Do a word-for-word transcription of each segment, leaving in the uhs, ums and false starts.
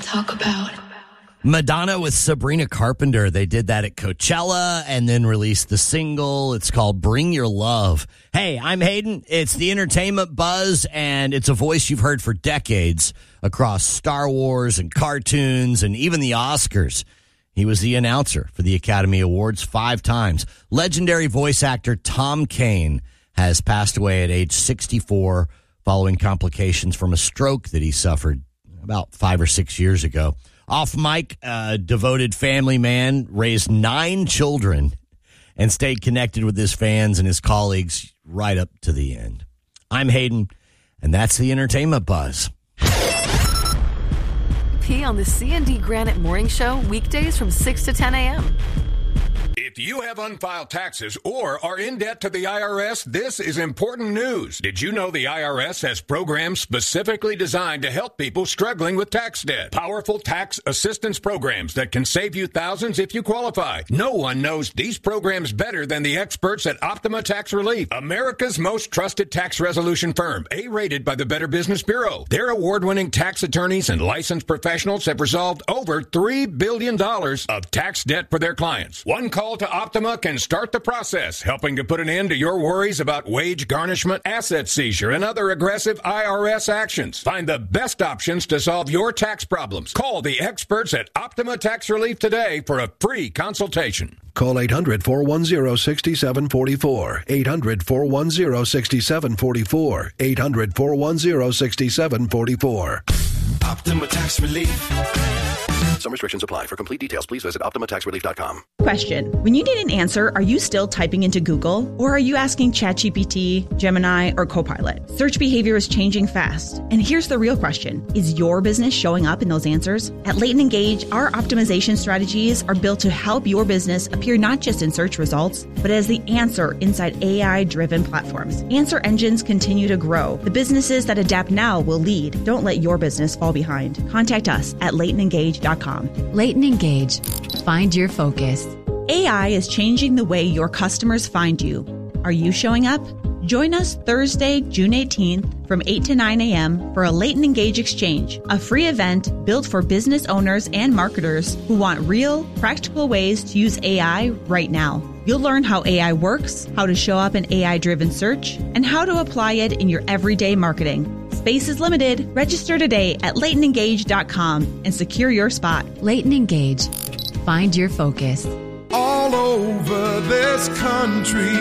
talk about. Madonna with Sabrina Carpenter. They did that at Coachella and then released the single. It's called Bring Your Love. Hey, I'm Hayden. It's the Entertainment Buzz, and it's a voice you've heard for decades across Star Wars and cartoons and even the Oscars. He was the announcer for the Academy Awards five times. Legendary voice actor Tom Kane has passed away at age sixty-four following complications from a stroke that he suffered about five or six years ago. Off mic, a devoted family man, raised nine children and stayed connected with his fans and his colleagues right up to the end. I'm Hayden, and that's the Entertainment Buzz. P on the C and D Granite Morning Show, weekdays from six to ten a.m. If you have unfiled taxes or are in debt to the I R S, this is important news. Did you know the I R S has programs specifically designed to help people struggling with tax debt? Powerful tax assistance programs that can save you thousands if you qualify. No one knows these programs better than the experts at Optima Tax Relief, America's most trusted tax resolution firm, A-rated by the Better Business Bureau. Their award-winning tax attorneys and licensed professionals have resolved over three billion dollars of tax debt for their clients. One call to Optima can start the process, helping to put an end to your worries about wage garnishment, asset seizure, and other aggressive I R S actions. Find the best options to solve your tax problems. Call the experts at Optima Tax Relief today for a free consultation. Call eight hundred, four one zero, six seven four four. eight hundred, four one zero, six seven four four. eight hundred, four one zero, six seven four four. Optima Tax Relief. Some restrictions apply. For complete details, please visit optima tax relief dot com. Question. When you need an answer, are you still typing into Google? Or are you asking ChatGPT, Gemini, or Copilot? Search behavior is changing fast. And here's the real question. Is your business showing up in those answers? At Leighton Engage, our optimization strategies are built to help your business appear not just in search results, but as the answer inside A I-driven platforms. Answer engines continue to grow. The businesses that adapt now will lead. Don't let your business fall behind. Contact us at leighton engage dot com. Leighton Engage. Find your focus. A I is changing the way your customers find you. Are you showing up? Join us Thursday, June eighteenth from eight to nine a.m. for a Leighton Engage Exchange, a free event built for business owners and marketers who want real, practical ways to use A I right now. You'll learn how A I works, how to show up in A I-driven search, and how to apply it in your everyday marketing. Space is limited. Register today at leighton engage dot com and secure your spot. Leighton Engage. Find your focus. All over this country,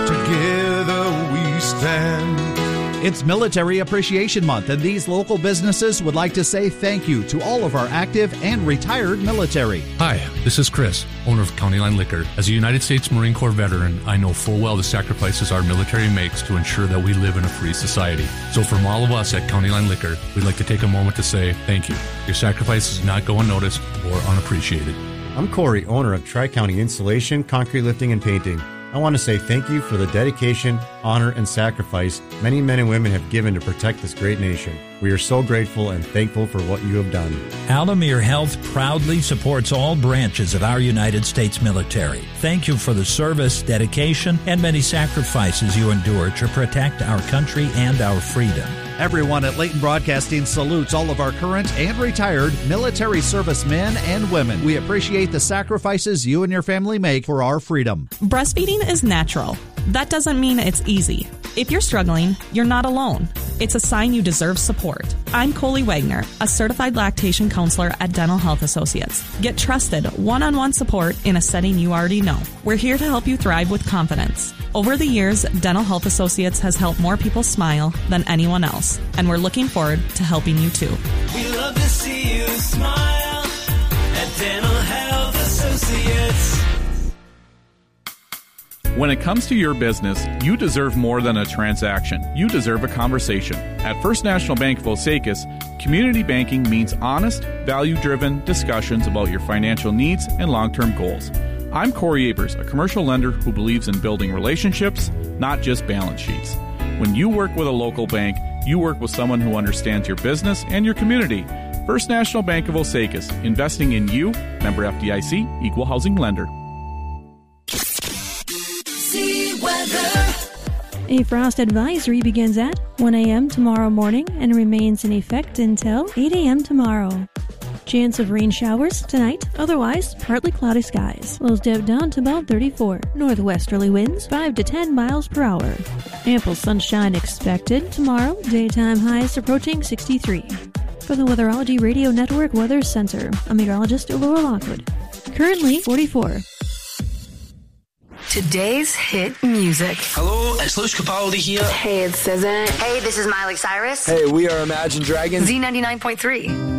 together we stand. It's Military Appreciation Month, and these local businesses would like to say thank you to all of our active and retired military. Hi, this is Chris, owner of County Line Liquor. As a United States Marine Corps veteran, I know full well the sacrifices our military makes to ensure that we live in a free society. So from all of us at County Line Liquor, we'd like to take a moment to say thank you. Your sacrifices do not go unnoticed or unappreciated. I'm Corey, owner of Tri-County Insulation, Concrete Lifting, and Painting. I want to say thank you for the dedication, honor, and sacrifice many men and women have given to protect this great nation. We are so grateful and thankful for what you have done. Alamere Health proudly supports all branches of our United States military. Thank you for the service, dedication, and many sacrifices you endure to protect our country and our freedom. Everyone at Leighton Broadcasting salutes all of our current and retired military servicemen and women. We appreciate the sacrifices you and your family make for our freedom. Breastfeeding is natural. That doesn't mean it's easy. If you're struggling, you're not alone. It's a sign you deserve support. I'm Coley Wagner, a certified lactation counselor at Dental Health Associates. Get trusted, one-on-one support in a setting you already know. We're here to help you thrive with confidence. Over the years, Dental Health Associates has helped more people smile than anyone else, and we're looking forward to helping you too. We love to see you smile at Dental Health Associates. When it comes to your business, you deserve more than a transaction. You deserve a conversation. At First National Bank of Osakis, community banking means honest, value-driven discussions about your financial needs and long-term goals. I'm Corey Abers, a commercial lender who believes in building relationships, not just balance sheets. When you work with a local bank, you work with someone who understands your business and your community. First National Bank of Osakis, investing in you, member F D I C, equal housing lender. A frost advisory begins at one a.m. tomorrow morning and remains in effect until eight a.m. tomorrow. Chance of rain showers tonight, otherwise partly cloudy skies. Lows dip down to about thirty-four. Northwesterly winds five to ten miles per hour. Ample sunshine expected tomorrow, daytime highs approaching sixty-three. For the Weatherology Radio Network Weather Center, I'm meteorologist Laura Lockwood. Currently forty-four. Today's hit music. Hello, it's Luce Capaldi here. Hey, it's S Z A. Hey, this is Miley Cyrus. Hey, we are Imagine Dragons. Z ninety-nine point three.